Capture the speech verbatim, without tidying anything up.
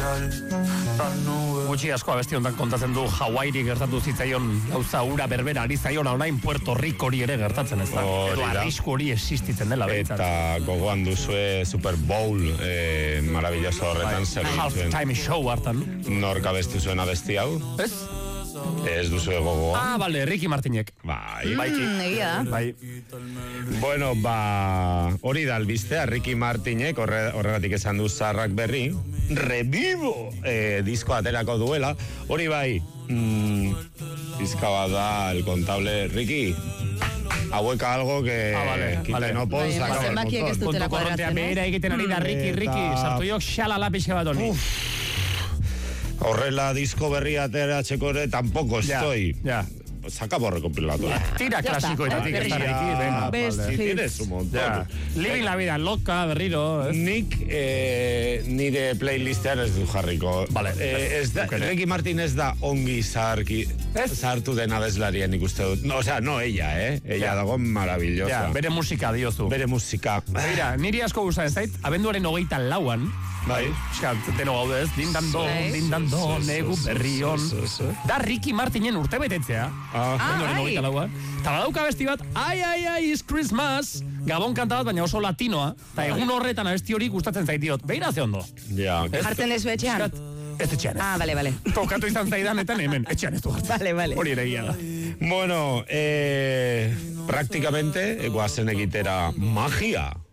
Gutxi asko abesti honetan kontatzen du Hawairi gertatu zitzaion gauza ura berbera ari zaion orain Puerto Rico hori ere gertatzen ez da. Edo arrisku hori existitzen dela. Eta gogoan duzue Super Bowl eh, maravilloso horretan zer Half time show hartan. Nork abestu zuen abesti hau? Ez? Ez duzue gogoa. Ah, bale, Ricky Martinek. Bai. Mm, egia da. Bai. Bueno, ba, hori da albistea, Ricky Martinek horre, horregatik esan du zarrak berri, revivo eh, disko aterako duela, hori bai, mm, diska bat da el contable Ricky, haueka algo que ah, vale, quiten vale. opon, Bai, sacaba el zenbakiek ez montón. dutela Puntu korrontea kuadratzen, behera egiten ari da Ricky, Ricky, Eta- sartu jok xalala pixka bat honi. Horrela disko berri ateratzeko ere, tampoco Ja, estoy. ja. Saca por recopilatorio. Tira Ya klasikoetatik está, ez da eh, Ricky, venga. Best vale. hits. Tienes un montón. Ja. Living la vida loca, berriro, ez? Nik eh, nire playlistean ez du jarriko. Vale. Eh, ez da, Ukene. Ricky Martin ez da ongi zarki, Ez? zartu den abeslarien ikuste dut. No, o sea, no ella, eh? Ella Ja. dago maravillosa. Ja, bere musika diozu. Bere musika. Mira, niri asko gustatzen zait, abenduaren hogeita lauan, Bai. Eska, deno gaude ez, dindando, Bai. dindando, negu berrion. Da Ricky Martinen urte betetzea. Ah. Abenduaren ai. hogeita laua. Eta badauka besti bat, ai, ai, ai, it's Christmas. Gabon kanta bat, baina oso latinoa. Eta egun horretan abesti hori gustatzen zaitiot. Beira ze ondo. Ja. Jartzen dezu etxean? Eskat, ez etxean ez. Ah, bale, bale. Tokatu izan zaidan eta hemen, etxean ez du hartzen. Vale, vale. Hori ere egia da. Bueno, eh, prácticamente, goazen egitera magia.